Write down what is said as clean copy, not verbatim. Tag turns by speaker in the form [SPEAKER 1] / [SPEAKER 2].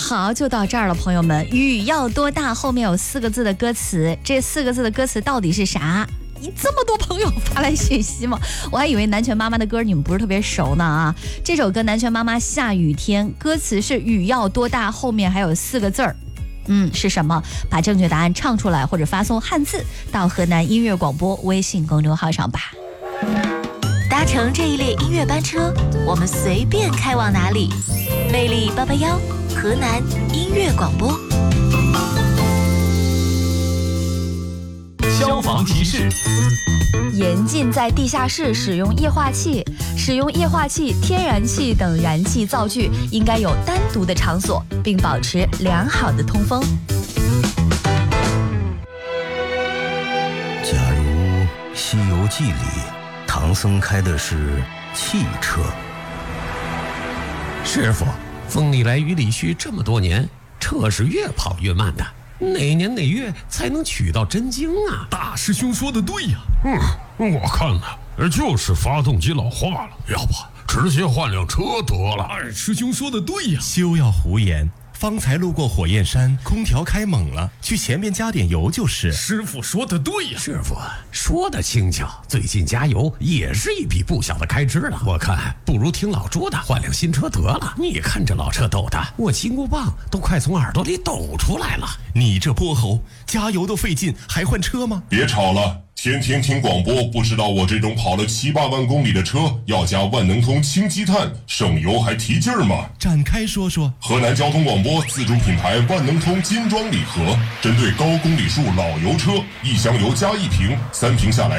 [SPEAKER 1] 好，就到这儿了，朋友们。雨要多大后面有4个字的歌词，这4个字的歌词到底是啥？这么多朋友发来信息吗？我还以为南拳妈妈的歌你们不是特别熟呢啊！这首歌南拳妈妈下雨天，歌词是雨要多大后面还有4个字儿。是什么？把正确答案唱出来，或者发送汉字到河南音乐广播微信公众号上吧。
[SPEAKER 2] 搭乘这一列音乐班车，我们随便开往哪里？魅力881，河南音乐广播。
[SPEAKER 3] 消防提示：
[SPEAKER 1] 严禁在地下室使用液化气，使用液化气、天然气等燃气灶具应该有单独的场所，并保持良好的通风。
[SPEAKER 4] 假如《西游记》里唐僧开的是汽车，
[SPEAKER 5] 师傅，风里来雨里去这么多年，车是越跑越慢的，哪年哪月才能取到真经啊？
[SPEAKER 6] 大师兄说的对呀。我看呢，就是发动机老化了，要不直接换辆车得了。二师兄说的对呀。
[SPEAKER 7] 休要胡言，方才路过火焰山，空调开猛了，去前面加点油就是。
[SPEAKER 6] 师傅说的对呀。
[SPEAKER 5] 师傅说的轻巧，最近加油也是一笔不小的开支了。我看不如听老朱的，换辆新车得了。你看这老车抖的，我金箍棒都快从耳朵里抖出来了。
[SPEAKER 7] 你这泼猴，加油都费劲，还换车吗？
[SPEAKER 8] 别吵了，天天听广播，不知道我这种跑了7、8万公里的车要加万能通氢积碳，省油还提劲儿吗？
[SPEAKER 7] 展开说说。
[SPEAKER 8] 河南交通广播自主品牌万能通金装礼盒，针对高公里数老油车，1箱油加1瓶，3瓶下来